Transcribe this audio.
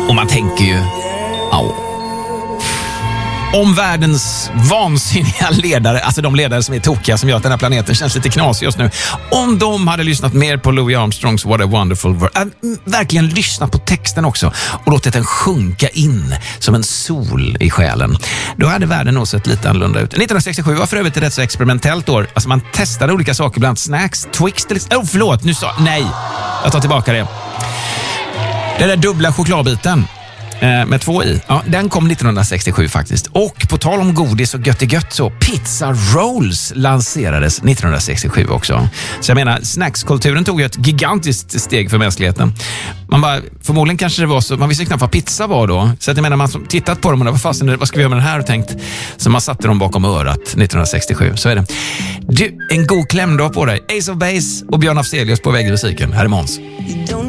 Och man tänker ju, om världens vansinniga ledare, alltså de ledare som är tokiga som gör att den här planeten känns lite knasig just nu, om de hade lyssnat mer på Louis Armstrongs What a Wonderful World, verkligen lyssnat på texten också och låtit den sjunka in som en sol i själen, då hade världen nog sett lite annorlunda ut. 1967 var för övrigt ett rätt så experimentellt år. Alltså man testade olika saker, bland snacks, Twix till exempel. Jag tar tillbaka det. Den där dubbla chokladbiten med 2 i. Ja, den kom 1967 faktiskt. Och på tal om godis och gött så pizza rolls lanserades 1967 också. Så jag menar, snackskulturen tog ju ett gigantiskt steg för mänskligheten. Förmodligen kanske det var så, man visste knappt vad pizza var då. Så att jag menar, man som tittat på dem och vad ska vi göra med den här och tänkt, så man satte dem bakom örat 1967. Så är det. Du, en god klämdag på dig. Ace of Base och Björn Afzelius på vägmusiken. Här är Måns.